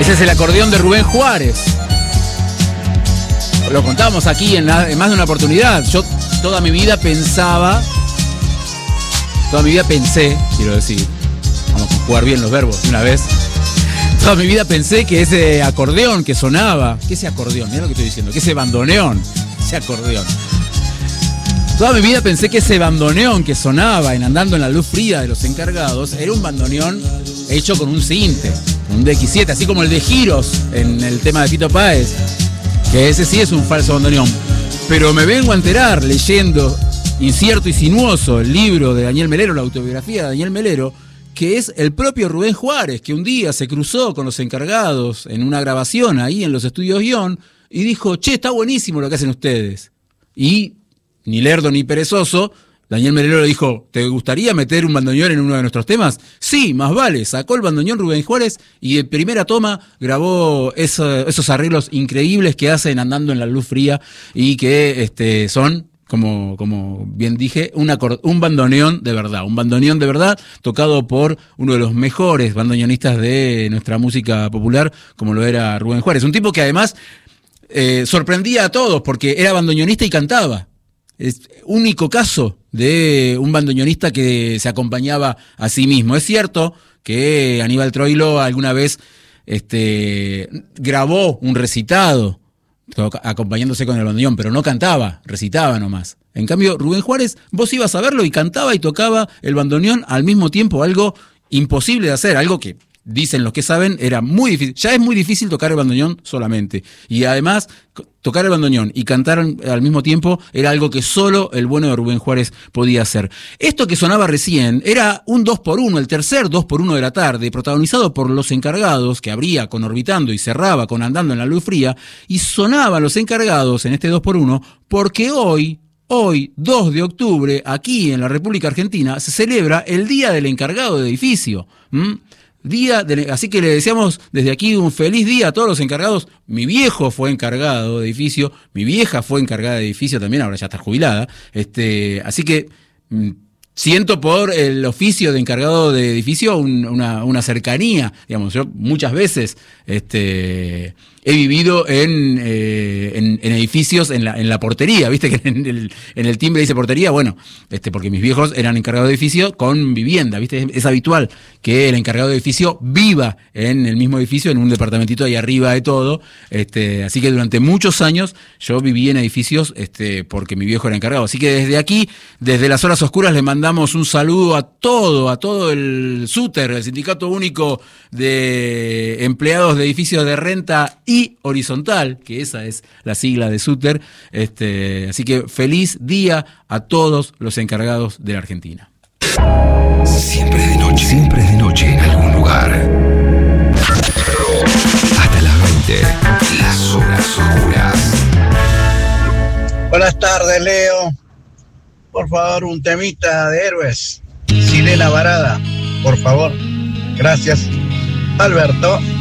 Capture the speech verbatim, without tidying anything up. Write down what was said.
Ese es el acordeón de Rubén Juárez. Lo contábamos aquí en, la, en más de una oportunidad. Yo toda mi vida pensaba, toda mi vida pensé, quiero decir, vamos a jugar bien los verbos de una vez. Toda mi vida pensé que ese acordeón que sonaba, que ese acordeón, mira lo que estoy diciendo, que ese bandoneón, ese acordeón. Toda mi vida pensé que ese bandoneón que sonaba en Andando en la Luz Fría de Los Encargados era un bandoneón hecho con un cinte, un D X siete, así como el de Giros en el tema de Fito Páez, que ese sí es un falso bandoneón. Pero me vengo a enterar leyendo Incierto y Sinuoso, el libro de Daniel Melero, la autobiografía de Daniel Melero, que es el propio Rubén Juárez, que un día se cruzó con Los Encargados en una grabación ahí en los estudios Guión y dijo, che, está buenísimo lo que hacen ustedes. Y ni lerdo ni perezoso, Daniel Melero le dijo, ¿te gustaría meter un bandoneón en uno de nuestros temas? Sí, más vale. Sacó el bandoneón Rubén Juárez y de primera toma grabó eso, esos arreglos increíbles que hacen Andando en la Luz Fría y que este, son... Como, como bien dije, un, acord- un bandoneón de verdad, un bandoneón de verdad tocado por uno de los mejores bandoneonistas de nuestra música popular, como lo era Rubén Juárez. Un tipo que además eh, sorprendía a todos porque era bandoneonista y cantaba. Es único caso de un bandoneonista que se acompañaba a sí mismo. Es cierto que Aníbal Troilo alguna vez este, grabó un recitado acompañándose con el bandoneón, pero no cantaba, recitaba nomás. En cambio, Rubén Juárez, vos ibas a verlo y cantaba y tocaba el bandoneón al mismo tiempo, algo imposible de hacer, algo que dicen los que saben, era muy difícil. Ya es muy difícil tocar el bandoneón solamente. Y además, tocar el bandoneón y cantar al mismo tiempo era algo que solo el bueno de Rubén Juárez podía hacer. Esto que sonaba recién era un dos por uno, el tercer dos por uno de la tarde, protagonizado por Los Encargados, que abría con Orbitando y cerraba con Andando en la Luz Fría, y sonaban Los Encargados en este dos por uno porque hoy, hoy, dos de octubre, aquí en la República Argentina, se celebra el Día del Encargado de Edificio. ¿Mm? Día de, así que le deseamos desde aquí un feliz día a todos los encargados. Mi viejo fue encargado de edificio, mi vieja fue encargada de edificio también, ahora ya está jubilada. Este, así que mm, siento por el oficio de encargado de edificio un, una, una cercanía. Digamos, yo muchas veces este, he vivido en, eh, en, en edificios, en la, en la portería, viste que en el, en el timbre dice portería, bueno, este, porque mis viejos eran encargados de edificio con vivienda, viste, es, es habitual que el encargado de edificio viva en el mismo edificio, en un departamentito ahí arriba de todo, este, así que durante muchos años yo viví en edificios, este, porque mi viejo era encargado, así que desde aquí, desde las horas oscuras, le mandamos un saludo a todo, a todo el SUTER, el Sindicato Único de Empleados de Edificios de Renta y Horizontal, que esa es la sigla de SUTER, este, así que feliz día a todos los encargados de la Argentina. Siempre de noche, siempre de noche en algún lugar. Hasta las veinte, las horas oscuras. Buenas tardes, Leo. Por favor, un temita de Héroes. Sirena Varada, por favor. Gracias, Alberto.